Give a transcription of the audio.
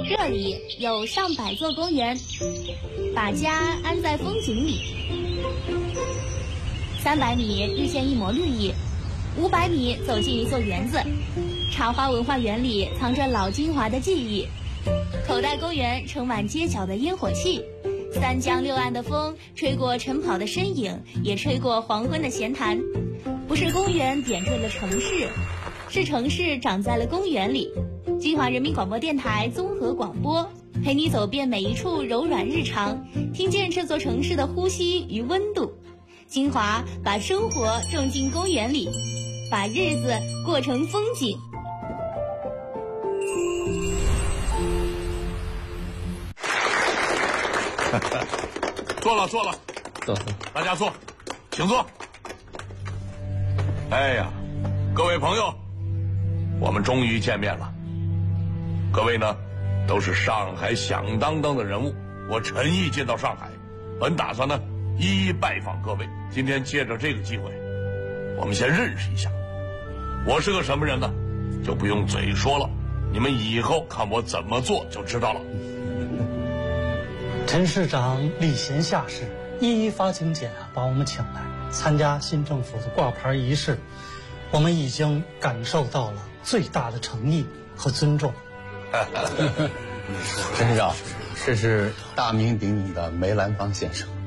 这里有上百座公园，把家安在风景里。300米日见一抹绿意，500米走进一座园子。茶花文化园里藏着老金华的记忆，口袋公园充满街角的烟火气。3江6岸的风吹过晨跑的身影，也吹过黄昏的闲谈。不是公园点缀了城市，是城市长在了公园里。金华人民广播电台综合广播，陪你走遍每一处柔软日常，听见这座城市的呼吸与温度。金华把生活种进公园里，把日子过成风景。 坐了，大家坐，请坐。哎呀，各位朋友，我们终于见面了。各位呢，都是上海响当当的人物，我陈毅见到上海，本打算呢一一拜访各位。今天借着这个机会，我们先认识一下。我是个什么人呢？就不用嘴说了，你们以后看我怎么做就知道了。 陈市长礼贤下士，一一发请柬把我们请来参加新政府的挂牌仪式，我们已经感受到了最大的诚意和尊重。 陈市长，这是大名鼎鼎的梅兰芳先生。